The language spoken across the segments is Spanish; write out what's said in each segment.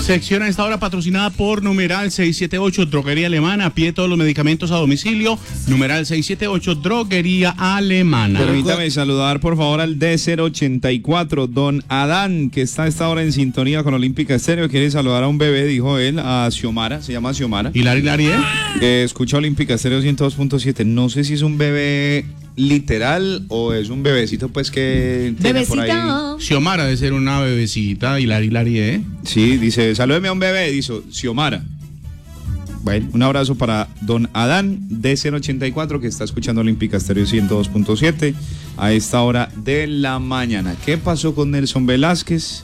Sección a esta hora patrocinada por numeral 678 Droguería Alemana. Pide todos los medicamentos a domicilio. Numeral 678 Droguería Alemana. Permítame saludar por favor al D084, don Adán, que está a esta hora en sintonía con Olímpica Estéreo. Quiere saludar a un bebé, dijo él, a Xiomara, se llama Xiomara. ¿Y Lari, que escucha Olímpica Estéreo 102.7. No sé si es un bebé literal o es un bebecito pues que tiene por ahí. Xiomara debe ser una bebecita. ¿Y Lari, Sí, dice, salúdeme a un bebé, dice Xiomara. Bueno, un abrazo para don Adán D084 que está escuchando Olímpica Estéreo 102.7 a esta hora de la mañana. ¿Qué pasó con Nelson Velázquez?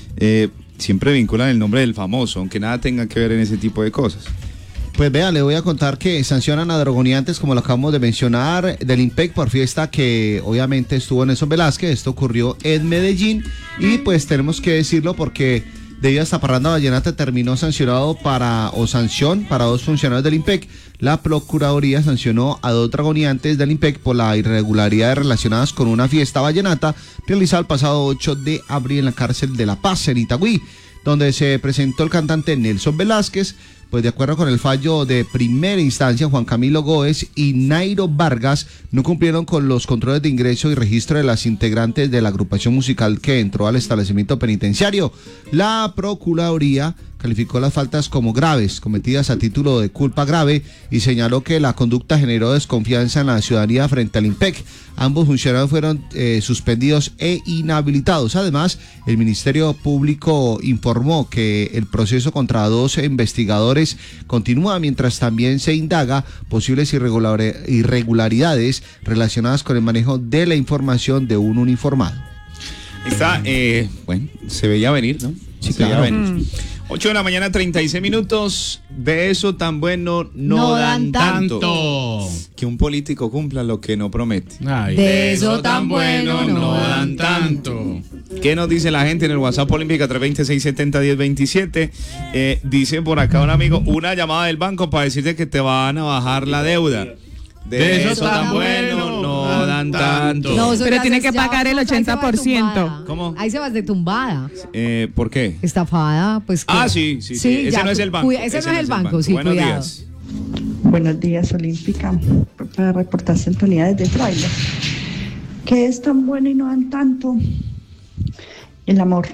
Siempre vinculan el nombre del famoso, aunque nada tenga que ver en ese tipo de cosas. Pues vea, le voy a contar que sancionan a drogoniantes, como lo acabamos de mencionar, del IMPEC por fiesta que obviamente estuvo Nelson Velázquez. Esto ocurrió en Medellín y pues tenemos que decirlo porque debido a esta parranda vallenata terminó sancionado sanción para 2 funcionarios del IMPEC. La Procuraduría sancionó a 2 dragoniantes del IMPEC por las irregularidades relacionadas con una fiesta vallenata realizada el pasado 8 de abril en la cárcel de La Paz, en Itagüí, donde se presentó el cantante Nelson Velázquez. Pues de acuerdo con el fallo de primera instancia, Juan Camilo Góez y Nairo Vargas no cumplieron con los controles de ingreso y registro de las integrantes de la agrupación musical que entró al establecimiento penitenciario. La Procuraduría calificó las faltas como graves, cometidas a título de culpa grave, y señaló que la conducta generó desconfianza en la ciudadanía frente al IMPEC. Ambos funcionarios fueron suspendidos e inhabilitados. Además, el Ministerio Público informó que el proceso contra 2 investigadores continúa, mientras también se indaga posibles irregularidades relacionadas con el manejo de la información de un uniformado. Está, bueno, se veía venir, ¿no? Sí, claro. 8 de la mañana, 36 minutos. De eso tan bueno no dan tanto. Que un político cumpla lo que no promete. Ay, de eso tan bueno no dan tanto. ¿Qué nos dice la gente en el WhatsApp Olímpica 320-670-1027? Dice por acá un amigo, una llamada del banco para decirte que te van a bajar la deuda. De eso tan bueno no dan tanto. No, pero tiene que pagar el 80%. ¿Cómo? Ahí se va de tumbada. ¿Por qué? Estafada, pues. Sí. Ese ya, no es el banco. Ese no es el banco, sí, Buenos cuidado. días. Buenos días, Olímpica. Para reportar sintonía desde Trailer. ¿Qué es tan bueno y no dan tanto? El amor.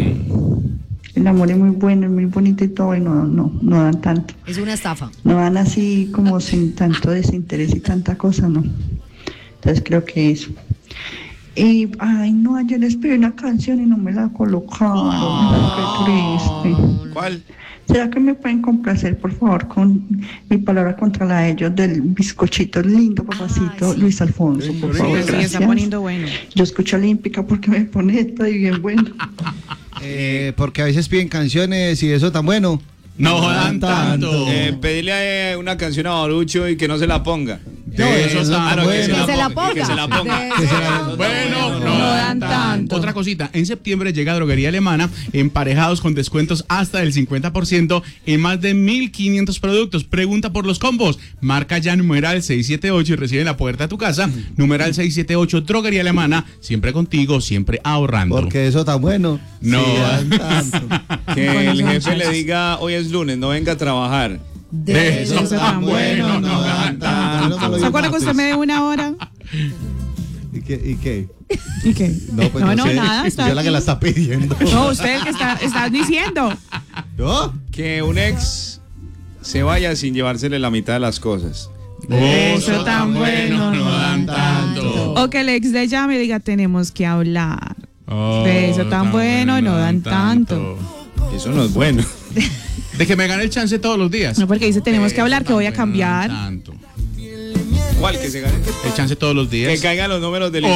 El amor es muy bueno, es muy bonito y todo, y no dan tanto. Es una estafa. No dan así como sin tanto desinterés y tanta cosa, ¿no? Entonces creo que eso. Y, ayer les pedí una canción y no me la colocaron. Qué triste. ¿Cuál? ¿Será que me pueden complacer, por favor, con mi palabra contra la de ellos del bizcochito lindo, papacito, sí. Luis Alfonso, por favor, sí, gracias. está poniendo bueno. Yo escucho Olímpica porque me pone esto y bien bueno. Porque a veces piden canciones y eso tan bueno. No dan tanto. Pedirle una canción a Barucho y que no se la ponga. Eso está bueno. Que se la ponga. Que se la ponga. Bueno, no dan tanto. Otra cosita, en septiembre llega Droguería Alemana, emparejados con descuentos hasta del 50% en más de 1.500 productos. Pregunta por los combos. Marca ya numeral 678 y recibe en la puerta de tu casa. Numeral 678 Droguería Alemana, siempre contigo, siempre ahorrando. Porque eso tan bueno. No dan tanto. Que el jefe le diga, hoy es lunes, no venga a trabajar. De eso tan bueno no dan tanto. ¿Se acuerda que usted me dé una hora? ¿Y qué? ¿Y qué? No, pues no sé. Nada. Yo la que la está pidiendo. No, usted el que está diciendo. ¿No? Que un ex se vaya sin llevársele la mitad de las cosas. De eso tan bueno no dan tanto. O que el ex de ella me diga, tenemos que hablar. De eso tan bueno no dan tanto. Eso no es bueno. De que me gane el chance todos los días. No, porque dice, tenemos que hablar, que voy a cambiar. ¿Cuál que se gane? El chance todos los días. Que caigan los números del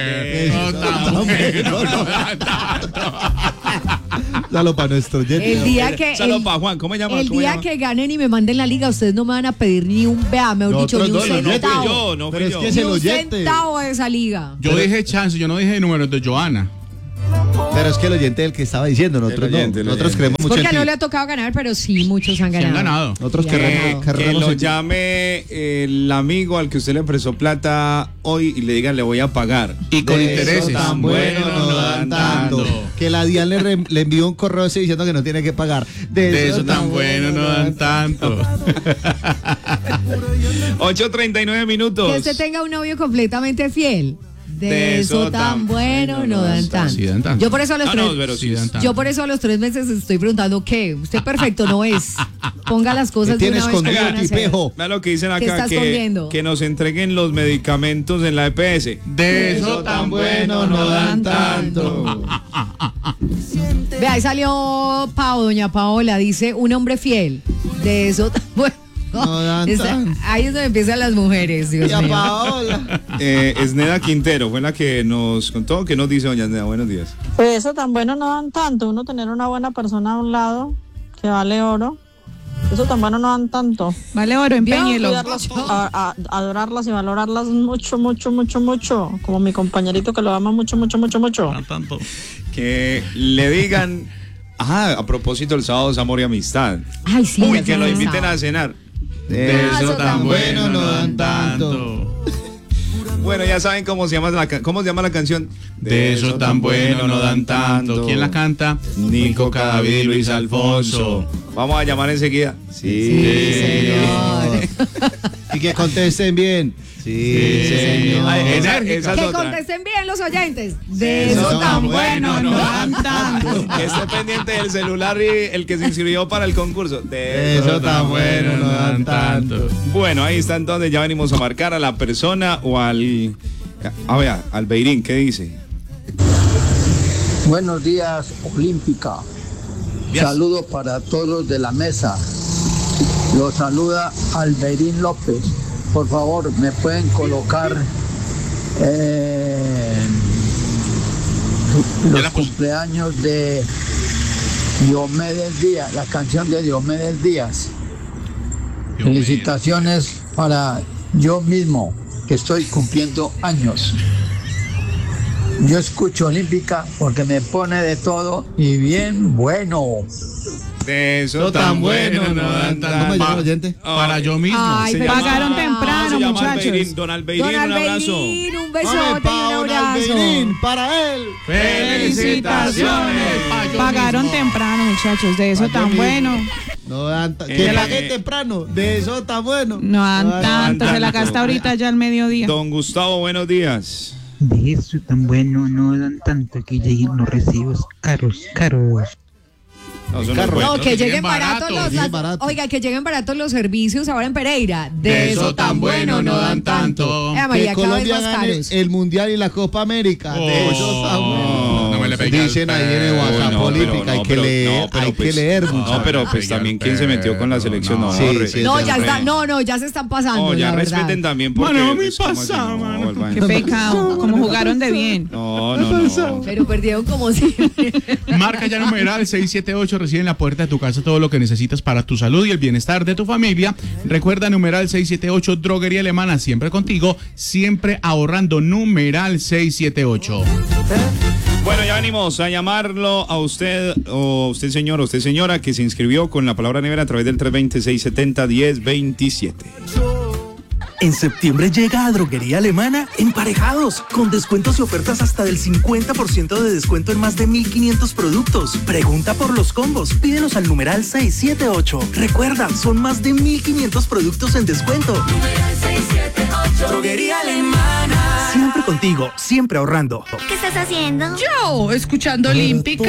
Dalo para nuestro jet. El día que Solo para Juan, ¿cómo llama? El día que ganen y me manden la liga, ustedes no me van a pedir ni un mejor dicho, ni un centavo. No Pero fui yo. es que Ni un centavo de esa liga. Yo dije chance, yo no dije números de Joana. Pero es que el oyente es el que estaba diciendo, nosotros El oyente, no. Nosotros creemos mucho Porque en ti. no le ha tocado ganar, pero sí, muchos han Se han ganado. ganado. Nosotros Que queremos lo en ti. llame el amigo al que usted le prestó plata hoy y le diga le voy a pagar. Y con De intereses. eso tan bueno no dan tanto. Que la DIAN le envió un correo así diciendo que no tiene que pagar. De eso tan bueno no dan tanto. 8:39 minutos. Que usted tenga un novio completamente fiel. De eso tan bueno no dan tanto. Sí, dan tanto. Yo por eso a los No, tres, pero Sí, dan tanto. yo por eso a los 3 meses estoy preguntando ¿qué? Usted perfecto no es. Ponga las cosas ¿Qué de tiene una vez como escondido van a el ser. tipejo? Vea lo que dicen ¿Qué acá, está escondiendo? que nos entreguen los medicamentos en la EPS. De eso tan bueno no dan tanto. Ve, ahí salió doña Paola, dice un hombre fiel. De eso tan bueno. No dan tanto. Ahí es donde empiezan las mujeres, Dios Y a mío. Paola. Esneda Quintero fue la que nos contó. ¿Qué nos dice doña Esneda? Buenos días. Pues eso tan bueno no dan tanto. Uno tener una buena persona a un lado que vale oro. Eso tan bueno no dan tanto. Vale oro, empeñelo. Cuidarlas, adorarlas y valorarlas mucho, mucho, mucho, mucho. Como mi compañerito que lo ama mucho, mucho, mucho, mucho. Tanto. Que le digan, a propósito el sábado es amor y amistad. Ay, sí. Uy, ya que lo se inviten sabe. a cenar. De eso tan bueno no dan tanto. Bueno, ya saben cómo se llama la canción. De eso tan bueno no dan tanto. ¿Quién la canta? Nico Cadavid y Luis Alfonso. Vamos a llamar enseguida. Sí, señor. Y que contesten bien. Sí, señor. Ay, esa Que es otra. contesten bien los oyentes. De Eso eso tan bueno no dan tanto. Que esté pendiente del celular y el que se inscribió para el concurso. De Eso tan bueno no dan tanto. Bueno, ahí está entonces, ya venimos a marcar a la persona o al... A ver, al Beirín, ¿qué dice? Buenos días, Olímpica. Saludo para todos los de la mesa. Los saluda Alberín López. Por favor, me pueden colocar los cumpleaños de Diomedes Díaz, la canción de Diomedes Díaz. Felicitaciones para yo mismo, que estoy cumpliendo años. Yo escucho Olímpica porque me pone de todo y bien bueno. De eso tan bueno no dan ¿Cómo se llama el tanto. oyente? Para yo mismo. Ay, Se pero llama- Pagaron temprano, se llama muchachos. Albeirín. Don Albeirín, Don un abrazo. Albeirín, un besote Hombre, y un pa' un Albeirín, abrazo. para él. Felicitaciones. Pa' yo Pagaron mismo. temprano, muchachos. De eso Pa' yo tan mismo. bueno. No dan tanto. Eh, Que pague temprano. De eso está bueno. No dan dan tanto. Se la tanto. gasta ahorita ya al mediodía. Don Gustavo, buenos días. De eso tan bueno no dan tanto que lleguen los recibos caros. No, son Carro. los No, buenos. que que lleguen lleguen baratos baratos, los lleguen baratos. Oiga, que lleguen baratos los servicios ahora en Pereira. De eso tan bueno no dan tanto. María, Que cada vez Colombia más gane caros. el Mundial y la Copa América. De eso está bueno. No me le pegue Dicen al ahí en el perro. WhatsApp No, pero- Olímpica, hay no, que pero- leer, no, pero hay que pues- leer, No, muchachos. pero pues también quién se metió con la selección. No, Sí, re- sí. No, ya hombre. está, no, ya se están pasando. No, ya la verdad. respeten también porque Mano, mi pues, ¿cómo así? pasa, No, mano. hermano. Qué pecado. Como jugaron de bien. No. Pero perdieron como si. Marca ya numeral 678, recibe en la puerta de tu casa todo lo que necesitas para tu salud y el bienestar de tu familia. Recuerda numeral 678, Droguería Alemana, siempre contigo, siempre ahorrando. Numeral 678. Bueno, ya venimos a llamarlo a usted, o usted señor, o usted señora, que se inscribió con la palabra nevera a través del 320-670-1027. En septiembre llega a Droguería Alemana Emparejados, con descuentos y ofertas hasta del 50% de descuento en más de 1.500 productos. Pregunta por los combos, pídelos al numeral 678. Recuerda, son más de 1.500 productos en descuento. Numeral 678. Droguería Alemana. Siempre contigo, siempre ahorrando. ¿Qué estás haciendo? Yo, escuchando Olímpica.